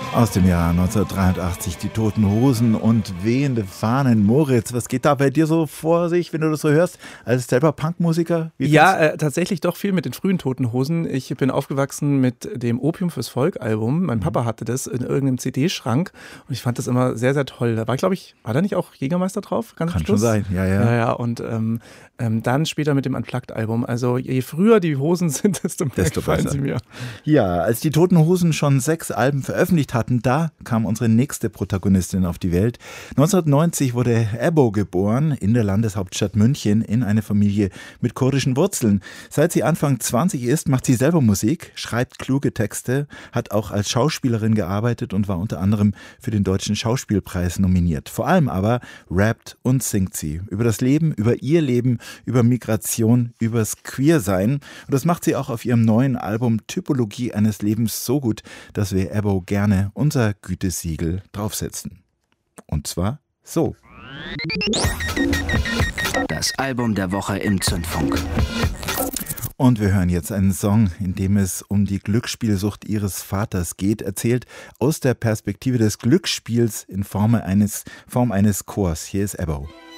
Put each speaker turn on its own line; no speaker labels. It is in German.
Aus dem Jahr 1983, die Toten Hosen und wehende Fahnen. Moritz, was geht da bei dir so vor sich, wenn du das so hörst, als selber Punkmusiker?
Ja, tatsächlich doch viel mit den frühen Toten Hosen. Ich bin aufgewachsen mit dem Opium fürs Volk-Album. Mein Papa hatte das in irgendeinem CD-Schrank und ich fand das immer sehr, sehr toll. Da war, glaube ich, war da nicht auch Jägermeister drauf?
Kann schon sein, ja.
Ja, und dann später mit dem Unplugged-Album. Also je früher die Hosen sind, desto mehr gefallen sie mir.
Ja, als die Toten Hosen schon 6 Alben veröffentlicht hatten, da kam unsere nächste Protagonistin auf die Welt. 1990 wurde Ebbo geboren in der Landeshauptstadt München in eine Familie mit kurdischen Wurzeln. Seit sie Anfang 20 ist, macht sie selber Musik, schreibt kluge Texte, hat auch als Schauspielerin gearbeitet und war unter anderem für den Deutschen Schauspielpreis nominiert. Vor allem aber rappt und singt sie über das Leben, über ihr Leben, über Migration, übers Queersein. Und das macht sie auch auf ihrem neuen Album Typologie eines Lebens so gut, dass wir Ebbo gerne unser Gütesiegel draufsetzen. Und zwar so.
Das Album der Woche im Zündfunk.
Und wir hören jetzt einen Song, in dem es um die Glücksspielsucht ihres Vaters geht, erzählt aus der Perspektive des Glücksspiels in Form eines Chors. Hier ist Ebbo.